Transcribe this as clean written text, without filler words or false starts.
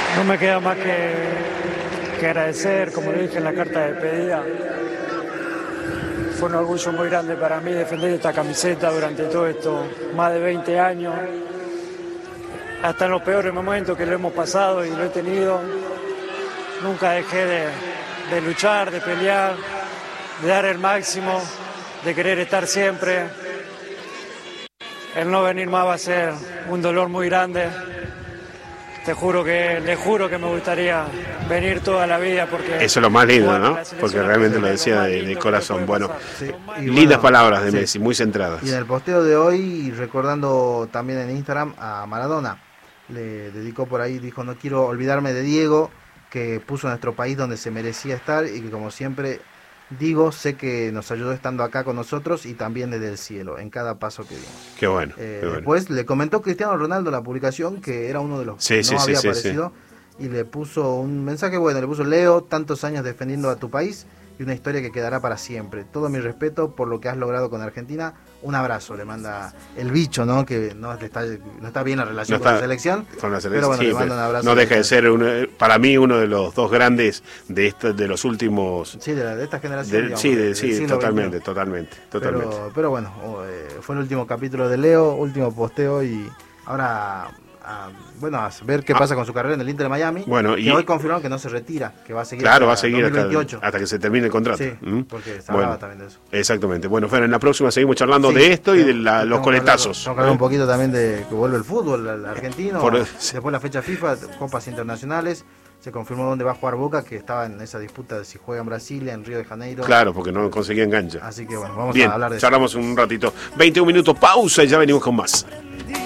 No me queda más que agradecer, como le dije en la carta de despedida. Fue un orgullo muy grande para mí defender esta camiseta durante todo esto, más de 20 años. Hasta en los peores momentos que lo hemos pasado y lo he tenido, nunca dejé de luchar, de pelear, de dar el máximo, de querer estar siempre. El no venir más va a ser un dolor muy grande. Le juro que me gustaría venir toda la vida porque... Eso es lo más lindo, ¿no? Porque realmente lo decía de corazón. Bueno, Sí. lindas palabras de sí. Messi, muy centradas. Y en el posteo de hoy, recordando también en Instagram a Maradona, le dedicó por ahí, dijo: no quiero olvidarme de Diego, que puso a nuestro país donde se merecía estar y que, como siempre digo, sé que nos ayudó estando acá con nosotros y también desde el cielo, en cada paso que dimos. Qué bueno, qué bueno. Después le comentó Cristiano Ronaldo la publicación, que era uno de los que Sí, no sí, había sí, aparecido, y le puso un mensaje bueno, le puso: Leo, tantos años defendiendo a tu país y una historia que quedará para siempre. Todo mi respeto por lo que has logrado con Argentina. Un abrazo, le manda el bicho, ¿no? Que no está bien la relación con la selección. Con la selección, pero bueno, sí, le manda un abrazo. no deja de ser, para mí, uno de los dos grandes de los últimos... Sí, de esta generación. Digamos, sí, del sí, siglo totalmente, XXI. totalmente. Pero bueno, fue el último capítulo de Leo, último posteo, y ahora a ver qué pasa con su carrera en el Inter de Miami. Bueno, que y hoy confirmaron que no se retira, que va a seguir claro, va a seguir 2028. hasta que se termine el contrato. Sí, porque se hablaba también de eso. Exactamente. Bueno, Fer, en la próxima seguimos charlando Sí, de esto y de tenemos los que coletazos. Tengo que hablar un poquito también de que vuelve el fútbol al argentino. Sí. Después la fecha FIFA, copas internacionales. Se confirmó dónde va a jugar Boca, que estaba en esa disputa de si juega en Brasilia, en Río de Janeiro. Claro, porque no conseguía engancha. Así que bueno, vamos Bien, a hablar de charlamos un ratito. 21 minutos, pausa y ya venimos con más.